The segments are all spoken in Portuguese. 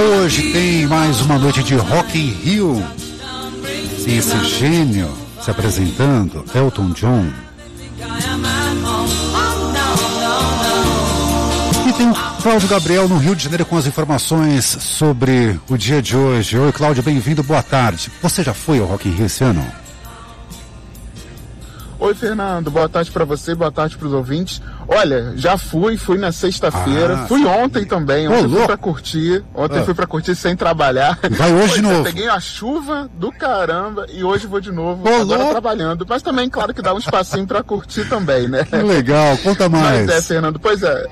Hoje tem mais uma noite de Rock in Rio. E esse gênio se apresentando, Elton John. E tem o Cláudio Gabriel no Rio de Janeiro com as informações sobre o dia de hoje. Oi, Cláudio, bem-vindo, boa tarde. Você já foi ao Rock in Rio esse ano? Oi, Fernando, boa tarde para você, boa tarde para os ouvintes. Olha, já fui na sexta-feira, fui ontem também, ontem fui pra curtir, fui pra curtir sem trabalhar. Vai hoje de novo. Peguei a chuva do caramba e hoje vou de novo, agora trabalhando, mas também, claro que dá um espacinho pra curtir também, né? Que legal, conta mais. Mas Fernando, pois é.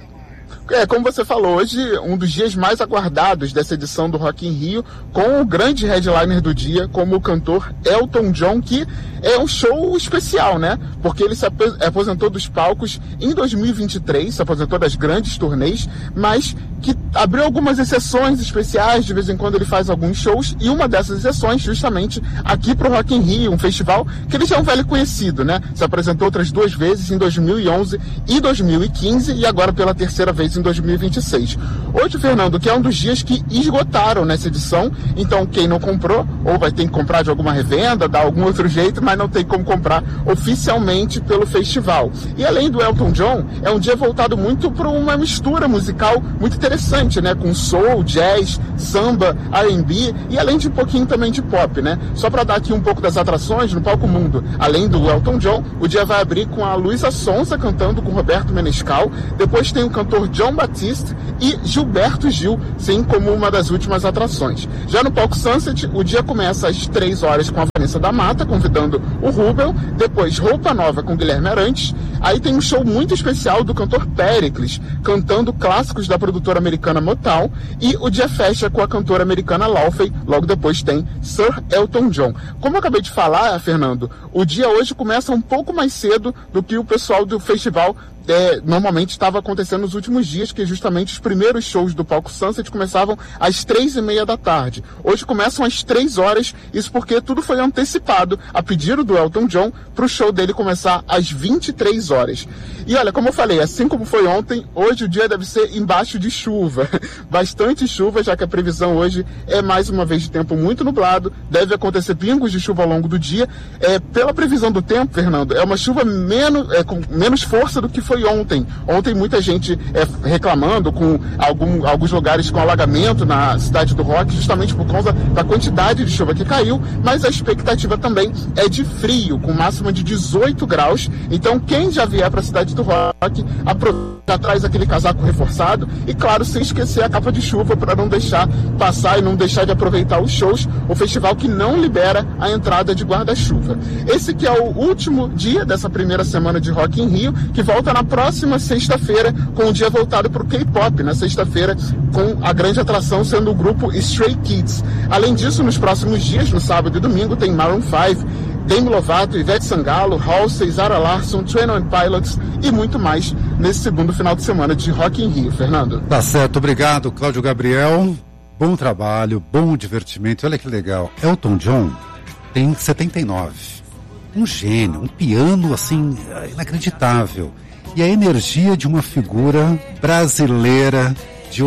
Como você falou, hoje um dos dias mais aguardados dessa edição do Rock in Rio, com o grande headliner do dia, como o cantor Elton John, que é um show especial, né? Porque ele se aposentou dos palcos em 2023, se aposentou das grandes turnês, mas que abriu algumas exceções especiais, de vez em quando ele faz alguns shows, e uma dessas exceções, justamente aqui pro Rock in Rio, um festival que ele já é um velho conhecido, né? Se apresentou outras duas vezes, em 2011 e 2015, e agora pela terceira vez em 2026. Hoje, Fernando, que é um dos dias que esgotaram nessa edição, então quem não comprou, ou vai ter que comprar de alguma revenda, dar algum outro jeito, mas não tem como comprar oficialmente pelo festival. E além do Elton John, é um dia voltado muito para uma mistura musical muito interessante, né? Com soul, jazz, samba, R&B e além de um pouquinho também de pop, né? Só para dar aqui um pouco das atrações no palco mundo. Além do Elton John, o dia vai abrir com a Luísa Sonza cantando com Roberto Menescal, depois tem o cantor John Batiste e Gilberto Gil, sim, como uma das últimas atrações. Já no palco Sunset, o dia começa às 3 horas com a Vanessa da Mata, convidando o Rubel, depois Roupa Nova com Guilherme Arantes, aí tem um show muito especial do cantor Péricles, cantando clássicos da produtora americana Motown, e o dia fecha com a cantora americana Laufey, logo depois tem Sir Elton John. Como eu acabei de falar, Fernando, o dia hoje começa um pouco mais cedo do que o pessoal do festival normalmente estava acontecendo nos últimos dias, que justamente os primeiros shows do palco Sunset começavam às 3:30 da tarde. Hoje começam às 3 horas, isso porque tudo foi antecipado a pedido do Elton John para o show dele começar às 23 horas. E olha, como eu falei, assim como foi ontem, hoje o dia deve ser embaixo de chuva. Bastante chuva, já que a previsão hoje é mais uma vez de tempo muito nublado, deve acontecer pingos de chuva ao longo do dia. Pela previsão do tempo, Fernando, é uma chuva com menos força do que foi ontem. Ontem muita gente reclamando com alguns lugares com alagamento na cidade do Rock, justamente por causa da quantidade de chuva que caiu, mas a expectativa também é de frio, com máxima de 18 graus. Então quem já vier para a cidade do Rock, já traz aquele casaco reforçado e, claro, sem esquecer a capa de chuva para não deixar passar e não deixar de aproveitar os shows, o festival que não libera a entrada de guarda-chuva. Esse que é o último dia dessa primeira semana de Rock in Rio, que volta na próxima sexta-feira, com o dia voltado para o K-pop, na sexta-feira, com a grande atração sendo o grupo Stray Kids. Além disso, nos próximos dias, no sábado e domingo, tem Maroon 5, Demi Lovato, Ivete Sangalo, Halsey, Zara Larsson, 21 Pilots e muito mais nesse segundo final de semana de Rock in Rio, Fernando. Tá certo, obrigado, Cláudio Gabriel. Bom trabalho, bom divertimento. Olha que legal, Elton John tem 79. Um gênio, um piano assim, inacreditável. E a energia de uma figura brasileira de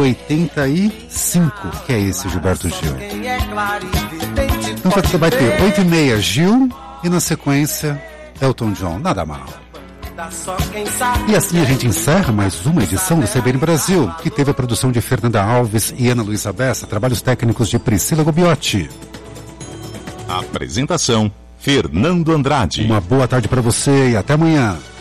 85, que é esse Gilberto Gil. Então você vai ter 8:30 Gil e na sequência Elton John, nada mal. E assim a gente encerra mais uma edição do CBN Brasil, que teve a produção de Fernanda Alves e Ana Luísa Bessa, trabalhos técnicos de Priscila Gobiotti. Apresentação Fernando Andrade. Uma boa tarde para você e até amanhã.